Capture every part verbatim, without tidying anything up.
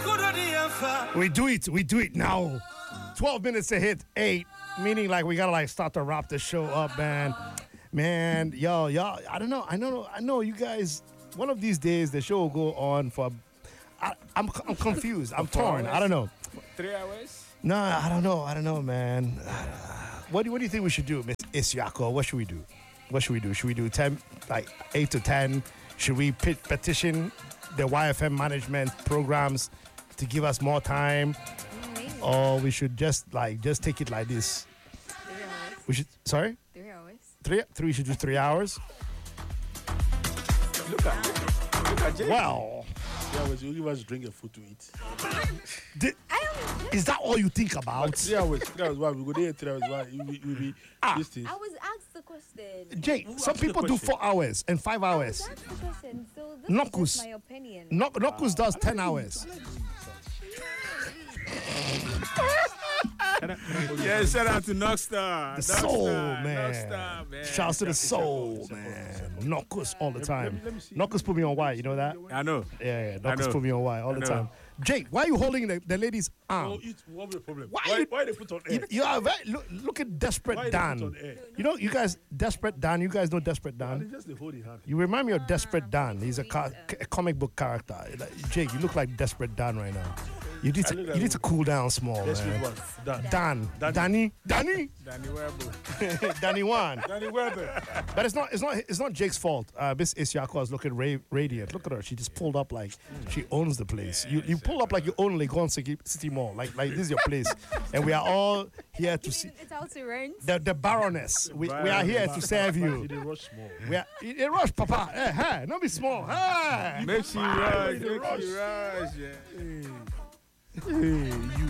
We do it. We do it now. twelve minutes to hit eight, meaning like we gotta like start to wrap the show up, man. Man, yo, y'all, I don't know. I know. I know you guys. One of these days, the show will go on for. I, I'm I'm confused. I'm torn. I don't know. Three hours? No, I don't know. I don't know, man. What do What do you think we should do, Miss Isiako? What should we do? What should we do? Should we do ten, like eight to ten? Should we pet- petition the Y F M management programs to give us more time, Maybe. or we should just like just take it like this? Three hours. We should. Sorry, Three hours. three. Three. We should do three hours. Look at Look at Jay. Well, Yeah, but you give us drink and food to eat. di- is that all you think about? Three hours. Three hours. Why we go there? Three hours. Why you will be Ah. this thing? I was asked the question. Jake, Who some asked the people do question? four hours and five I hours. was asked the question, so this Nokus. is just my opinion. No- Nokus does ten hours. Yeah, shout out to Knockstar. The Knockstar, soul, man. Knockstar, man. Shouts to the soul, man. Knockers all the time. let me see. Knockers put me on white, you know that? I know. Yeah, yeah. Knockers know. put me on white all the know. time. Jake, why are you holding the, the lady's arm? Oh, it, what was the problem? Why Why, you- why they put on air? You, you are very, look, look at Desperate Why they Dan. put on air? You know, you guys, Desperate Dan, you guys know Desperate And Dan? they just they hold it hand. You remind me of Desperate Dan. He's a, ca- a comic book character. Like, Jake, you look like Desperate Dan right now. You need I to, look you like need to cool down small, That's man. one. Done. Dan, Danny. Danny, Danny, Danny Webber. Danny Wan. Danny Weber. But it's not, it's not, it's not Jake's fault. Uh, Miss Isiako is looking ra- radiant. Look at her. She just pulled up like she owns the place. You, you pull up like you own Legon City, City Mall. Like, like this is your place, and we are all here to see It's out to rent. the the Baroness. We, we are here to serve you. He did rush small. We are, it, it rush, Papa. Hey, hey, don't be small. Hey. Make she rush. Make Make it rush. she rush. Yeah. Hey, you.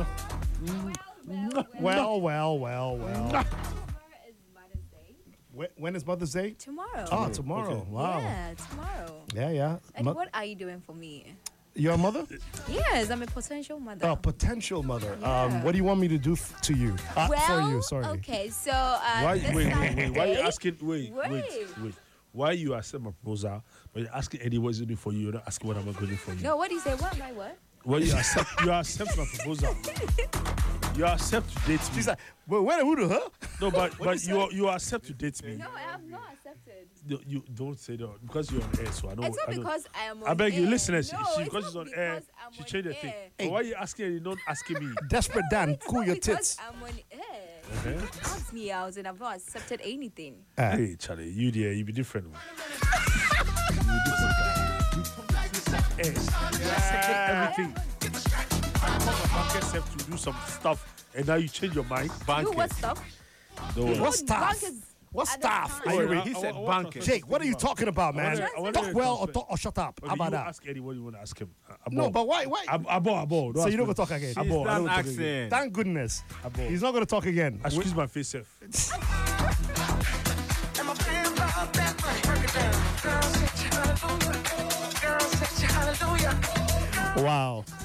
No. Well, well, well, well. Tomorrow is Mother's Day. When, when is Mother's Day? Tomorrow. Oh, tomorrow. Okay. Wow. Yeah, tomorrow. Yeah, yeah. And Mo- what are you doing for me? Your mother? Yes, I'm a potential mother. Oh, potential mother. Um, Yeah. what do you want me to do f- to you? Uh, well, for you, sorry. okay, so uh, Why, this wait, wait, wait. Saturday, Why you asking? Wait, wait, Wait. wait. Why you accept my proposal, but you're asking Eddie what is doing for you? You're not asking what I'm going to do for you. No, what do you say? What, my what? Well, you accept, you accept my proposal. You accept to date me. She's like, well, where who to her? No, but but you you accept to date me. No, I have not accepted. You, you don't say that because you're on air, so I know. It's not I know. because I am on I beg you, air. listen. No, she, it's because she's not on air, because I'm she on changed the thing. air. But why are you asking her? You're not asking me. Desperate Dan, It's cool not your because tits. I'm on air. Uh-huh. Ask me out and I've not accepted anything. Uh, Hey, Charlie, you there? You be different. Man. You be different. You talk like this on air. You accepted everything. I call my banker self to do some stuff, and now you change your mind. You what stuff? Don't worry. What Good staff? bankers What at the staff? time. Are you Wait, re- I- He I- said I want banker. to- Jake, what are you talking about, man? wanna- I wanna Talk hear well or, transfer. talk, or shut up. Okay, How about you that? ask Eddie what you want to ask him. Uh, No, Abo. but why? Why? Ab- Abo, Abo. So you don't go talk again. She's Abo, I don't done go talk again. accent. Thank goodness. Abo. He's not going to talk again. Excuse my face, self. Wow.